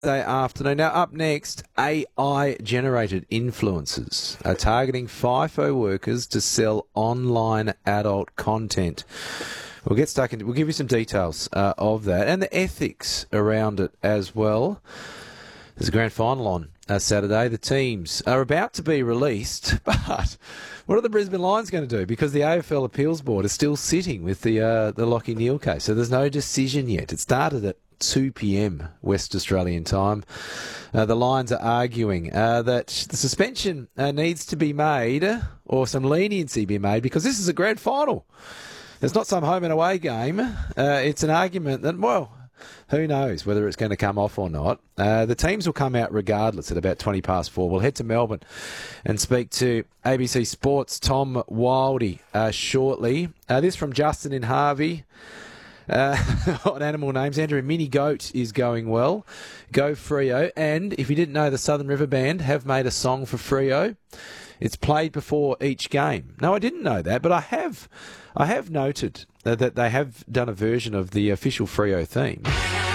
Afternoon. Now, up next, AI-generated influencers are targeting FIFO workers to sell online adult content. We'll get stuck into. We'll give you some details of that and the ethics around it as well. There's a grand final on Saturday. The teams are about to be released, but what are the Brisbane Lions going to do? Because the AFL Appeals Board is still sitting with the Lachie Neale case, so there's no decision yet. It started at 2 p.m. West Australian time. The Lions are arguing that the suspension needs to be made, or some leniency be made, because this is a grand final. It's not some home and away game. It's an argument that, well, who knows whether it's going to come off or not. The teams will come out regardless at about 20 past 4. We'll head to Melbourne and speak to ABC Sports' Tom Wildey shortly. This from Justin in Harvey. On animal names, Andrew, Mini Goat is going well. Go Freo. And if you didn't know, the Southern River Band have made a song for Freo. It's played before each game. No, I didn't know that, but I have noted that they have done a version of the official Freo theme.